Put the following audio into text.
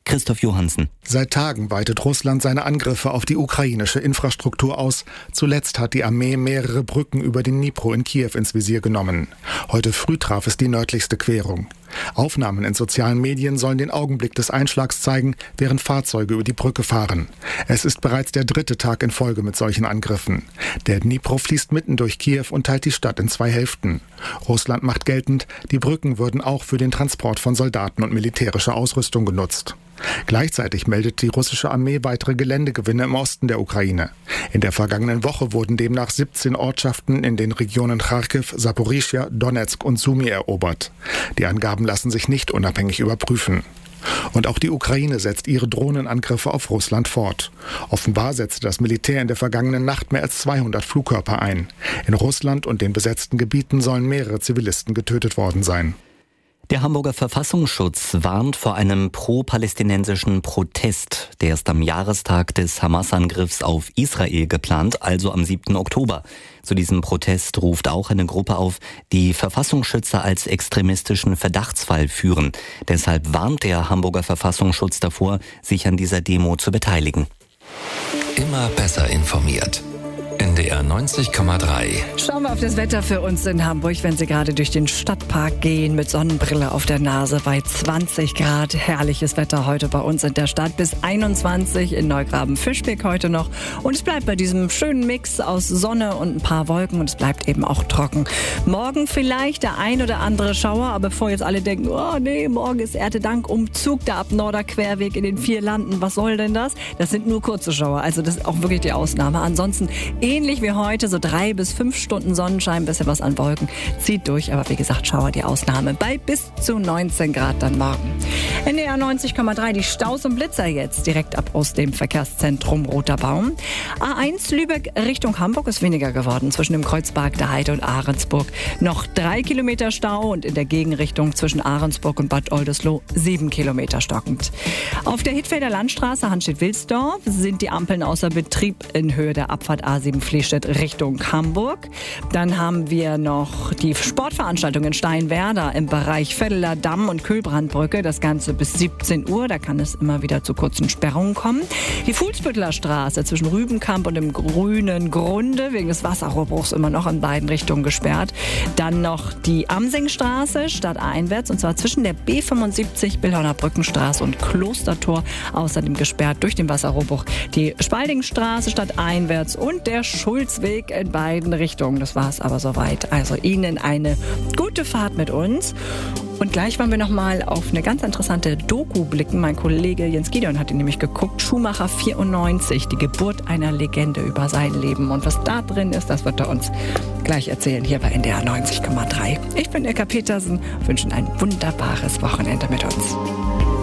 Christoph Johansen. Seit Tagen weitet Russland seine Angriffe auf die ukrainische Infrastruktur aus. Zuletzt hat die Armee mehrere Brücken über den Dnipro in Kiew ins Visier genommen. Heute früh traf es die nördlichste Querung. Aufnahmen in sozialen Medien sollen den Augenblick des Einschlags zeigen, während Fahrzeuge über die Brücke fahren. Es ist bereits der 3. Tag in Folge mit solchen Angriffen. Der Dnipro fließt mitten durch Kiew und teilt die Stadt in 2 Hälften. Russland macht geltend, die Brücken würden auch für den Transport von Soldaten und militärischer Ausrüstung genutzt. Gleichzeitig meldet die russische Armee weitere Geländegewinne im Osten der Ukraine. In der vergangenen Woche wurden demnach 17 Ortschaften in den Regionen Charkiw, Saporischschja, Donezk und Sumy erobert. Die Angaben lassen sich nicht unabhängig überprüfen. Und auch die Ukraine setzt ihre Drohnenangriffe auf Russland fort. Offenbar setzte das Militär in der vergangenen Nacht mehr als 200 Flugkörper ein. In Russland und den besetzten Gebieten sollen mehrere Zivilisten getötet worden sein. Der Hamburger Verfassungsschutz warnt vor einem pro-palästinensischen Protest. Der ist am Jahrestag des Hamas-Angriffs auf Israel geplant, also am 7. Oktober. Zu diesem Protest ruft auch eine Gruppe auf, die Verfassungsschützer als extremistischen Verdachtsfall führen. Deshalb warnt der Hamburger Verfassungsschutz davor, sich an dieser Demo zu beteiligen. Immer besser informiert. NDR 90,3. Schauen wir auf das Wetter für uns in Hamburg, wenn Sie gerade durch den Stadtpark gehen mit Sonnenbrille auf der Nase bei 20 Grad. Herrliches Wetter heute bei uns in der Stadt. Bis 21 in Neugraben-Fischbeck heute noch. Und es bleibt bei diesem schönen Mix aus Sonne und ein paar Wolken und es bleibt eben auch trocken. Morgen vielleicht der ein oder andere Schauer, aber bevor jetzt alle denken, oh nee, morgen ist Erntedank-Umzug da ab Norderquerweg in den 4 Landen. Was soll denn das? Das sind nur kurze Schauer, also das ist auch wirklich die Ausnahme. Ansonsten ähnlich wie heute, so 3 bis 5 Stunden Sonnenschein, bisschen was an Wolken, zieht durch. Aber wie gesagt, Schauer die Ausnahme. Bei bis zu 19 Grad dann morgen. NDR 90,3, die Staus und Blitzer jetzt direkt ab aus dem Verkehrszentrum Roter Baum. A1 Lübeck Richtung Hamburg ist weniger geworden zwischen dem Kreuzberg der Heide und Ahrensburg. Noch 3 Kilometer Stau und in der Gegenrichtung zwischen Ahrensburg und Bad Oldesloe 7 Kilometer stockend. Auf der Hittfelder Landstraße Hanstedt-Wilsdorf sind die Ampeln außer Betrieb in Höhe der Abfahrt A7 Fließstedt Richtung Hamburg. Dann haben wir noch die Sportveranstaltung in Steinwerder im Bereich Vetteler Damm und Kühlbrandbrücke. Das Ganze bis 17 Uhr. Da kann es immer wieder zu kurzen Sperrungen kommen. Die Fuhlsbütteler Straße zwischen Rübenkamp und dem Grünen Grunde wegen des Wasserrohrbruchs immer noch in beiden Richtungen gesperrt. Dann noch die Amsingstraße stadteinwärts und zwar zwischen der B75 Billhorner Brückenstraße und Klostertor. Außerdem gesperrt durch den Wasserrohrbruch die Spaldingstraße stadteinwärts und der Schulzweg in beiden Richtungen. Das war es aber soweit. Also Ihnen eine gute Fahrt mit uns. Und gleich wollen wir noch mal auf eine ganz interessante Doku blicken. Mein Kollege Jens Gideon hat ihn nämlich geguckt. Schumacher 94, die Geburt einer Legende über sein Leben. Und was da drin ist, das wird er uns gleich erzählen hier bei NDR 90,3. Ich bin Ilka Petersen, wünsche Ihnen ein wunderbares Wochenende mit uns.